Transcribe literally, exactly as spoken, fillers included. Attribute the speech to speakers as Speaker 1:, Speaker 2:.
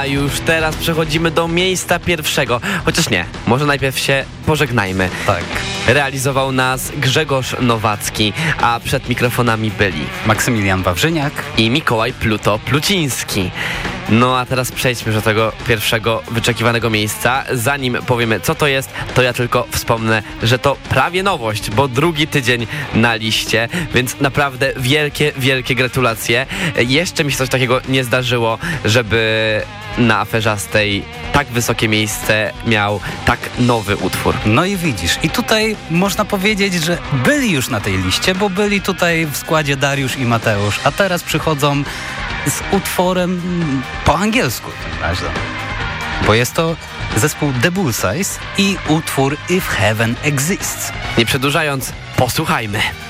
Speaker 1: już teraz przechodzimy do miejsca pierwszego. Chociaż nie, może najpierw się pożegnajmy.
Speaker 2: Tak.
Speaker 1: Realizował nas Grzegorz Nowacki, a przed mikrofonami byli
Speaker 2: Maksymilian Wawrzyniak
Speaker 1: i Mikołaj Pluto-Pluciński. No a teraz przejdźmy do tego pierwszego wyczekiwanego miejsca. Zanim powiemy, co to jest, to ja tylko wspomnę, że to prawie nowość, bo drugi tydzień na liście, więc naprawdę wielkie, wielkie gratulacje. Jeszcze mi się coś takiego nie zdarzyło, żeby na Aferzastej tak wysokie miejsce miał tak nowy utwór.
Speaker 2: No i widzisz, i tutaj można powiedzieć, że byli już na tej liście, bo byli tutaj w składzie Dariusz i Mateusz, a teraz przychodzą z utworem po angielsku tym razem. Bo jest to zespół The Bullseyes i utwór If Heaven Exists.
Speaker 1: Nie przedłużając, posłuchajmy.